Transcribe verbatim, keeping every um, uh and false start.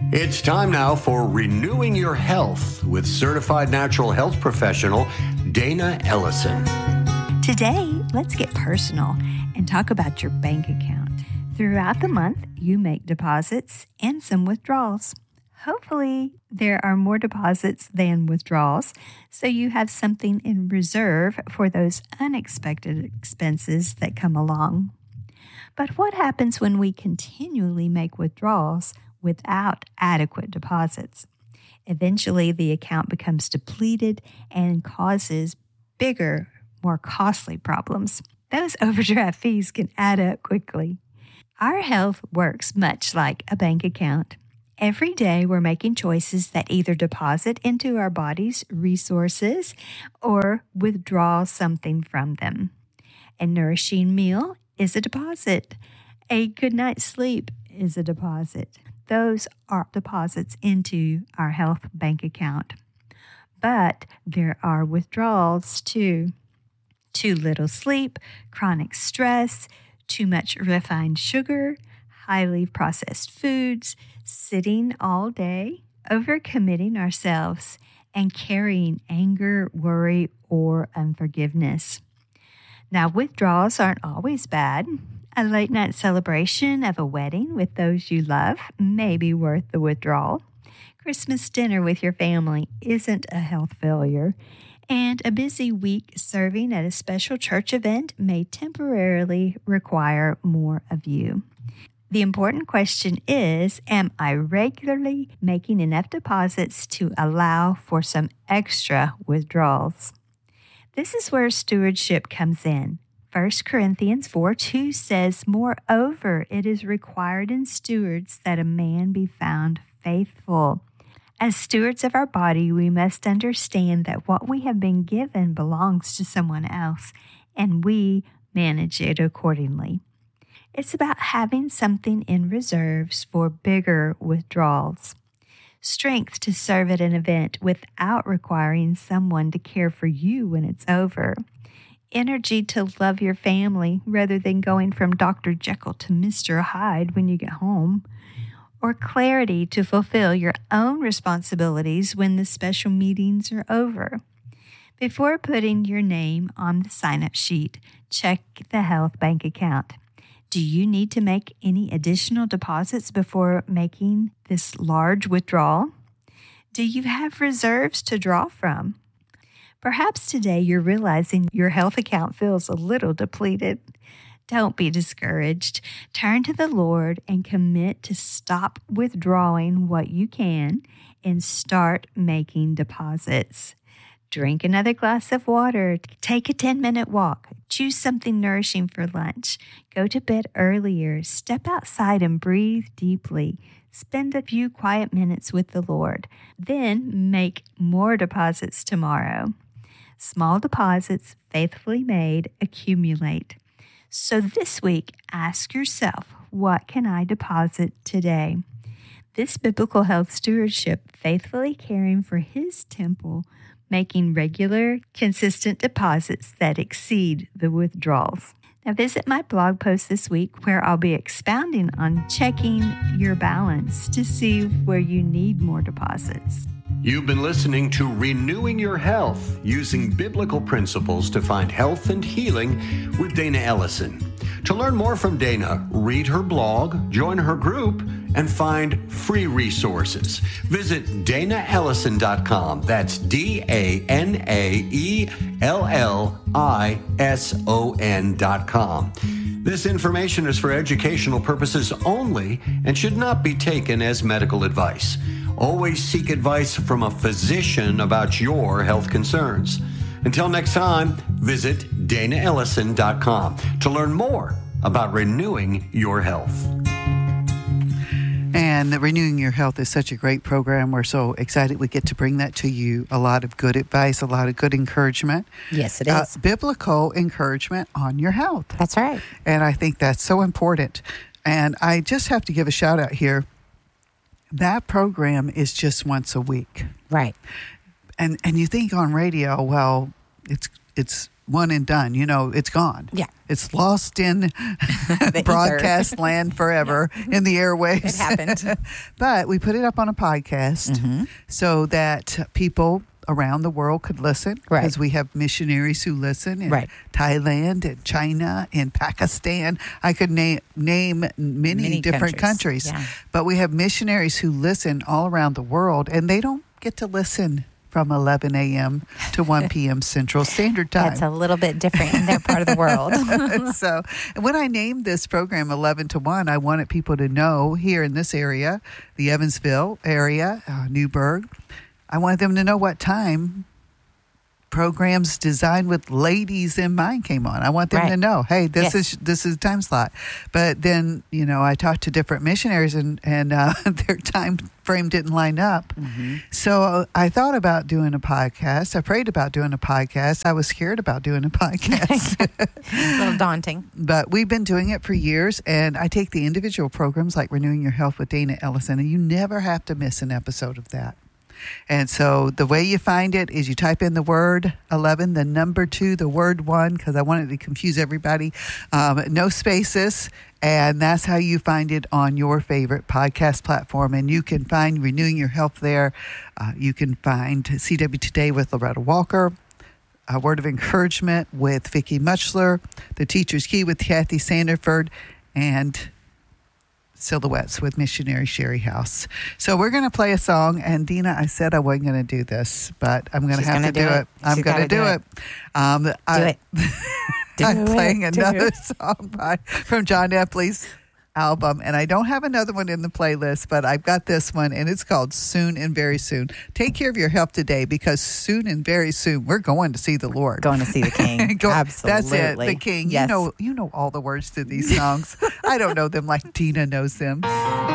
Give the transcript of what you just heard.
It's time now for Renewing Your Health with certified natural health professional Dana Ellison. Today, let's get personal and talk about your bank account. Throughout the month, you make deposits and some withdrawals. Hopefully, there are more deposits than withdrawals, so you have something in reserve for those unexpected expenses that come along. But what happens when we continually make withdrawals without adequate deposits? Eventually, the account becomes depleted and causes bigger, more costly problems. Those overdraft fees can add up quickly. Our health works much like a bank account. Every day, we're making choices that either deposit into our body's resources or withdraw something from them. A nourishing meal is a deposit. A good night's sleep is a deposit. Those are deposits into our health bank account. But there are withdrawals too. Too little sleep, chronic stress, too much refined sugar, highly processed foods, sitting all day, overcommitting ourselves, and carrying anger, worry, or unforgiveness. Now, withdrawals aren't always bad. A late night celebration of a wedding with those you love may be worth the withdrawal. Christmas dinner with your family isn't a health failure. And a busy week serving at a special church event may temporarily require more of you. The important question is, am I regularly making enough deposits to allow for some extra withdrawals? This is where stewardship comes in. First Corinthians four two says, "Moreover, it is required in stewards that a man be found faithful." As stewards of our body, we must understand that what we have been given belongs to someone else, and we manage it accordingly. It's about having something in reserves for bigger withdrawals. Strength to serve at an event without requiring someone to care for you when it's over. Energy to love your family rather than going from Doctor Jekyll to Mister Hyde when you get home. Or clarity to fulfill your own responsibilities when the special meetings are over. Before putting your name on the sign-up sheet, check the health bank account. Do you need to make any additional deposits before making this large withdrawal? Do you have reserves to draw from? Perhaps today you're realizing your health account feels a little depleted. Don't be discouraged. Turn to the Lord and commit to stop withdrawing what you can and start making deposits. Drink another glass of water. Take a ten-minute walk. Choose something nourishing for lunch. Go to bed earlier. Step outside and breathe deeply. Spend a few quiet minutes with the Lord. Then make more deposits tomorrow. Small deposits, faithfully made, accumulate. So this week, ask yourself, what can I deposit today? This biblical health stewardship, faithfully caring for His temple, making regular, consistent deposits that exceed the withdrawals. Now visit my blog post this week where I'll be expounding on checking your balance to see where you need more deposits. You've been listening to Renewing Your Health, using biblical principles to find health and healing with Dana Ellison. To learn more from Dana, read her blog, join her group, and find free resources. Visit dana ellison dot com. That's D A N A E L L I S O N dot com. This information is for educational purposes only and should not be taken as medical advice. Always seek advice from a physician about your health concerns. Until next time, visit dana ellison dot com to learn more about renewing your health. And Renewing Your Health is such a great program. We're so excited we get to bring that to you. A lot of good advice, a lot of good encouragement. Yes, it is. Uh, biblical encouragement on your health. That's right. And I think that's so important. And I just have to give a shout out here. That program is just once a week. Right. And and you think on radio, well, it's it's one and done. You know, it's gone. Yeah. It's lost in broadcast land forever yeah. in the airwaves. It happened. But we put it up on a podcast mm-hmm. so that people around the world could listen, because right. we have missionaries who listen in right. Thailand and China and Pakistan. I could name name many, many different countries, countries. Yeah. But we have missionaries who listen all around the world, and they don't get to listen from eleven a.m. to one p.m. Central Standard Time. That's a little bit different in their part of the world. So when I named this program eleven to one, I wanted people to know here in this area, the Evansville area, uh, Newburgh, I wanted them to know what time programs designed with ladies in mind came on. I want them right. to know, hey, this yes. is this is time slot. But then, you know, I talked to different missionaries, and and uh, their time frame didn't line up. Mm-hmm. So I thought about doing a podcast. I prayed about doing a podcast. I was scared about doing a podcast. It's a little daunting. But we've been doing it for years, and I take the individual programs like Renewing Your Health with Dana Ellison, and you never have to miss an episode of that. And so the way you find it is you type in the word eleven, the number two, the word one, because I wanted to confuse everybody. Um, no spaces. And that's how you find it on your favorite podcast platform. And you can find Renewing Your Health there. Uh, you can find C W Today with Loretta Walker, A Word of Encouragement with Vicki Muchler, The Teacher's Key with Kathy Sanderford, and Silhouettes with Missionary Sherry House. So we're going to play a song, and Dina, I said I wasn't going to do this, but I'm going to have to do it. it. I'm going to do, do it. it. Um, do I, it. Do I'm it. playing do another it. song by from John Epley's album, and I don't have another one in the playlist, but I've got this one, and it's called Soon and Very Soon. Take care of your health today, because soon and very soon we're going to see the Lord. Going to see the King. Go, Absolutely. That's it, the King. Yes. You know, you know all the words to these songs. I don't know them like Dina knows them.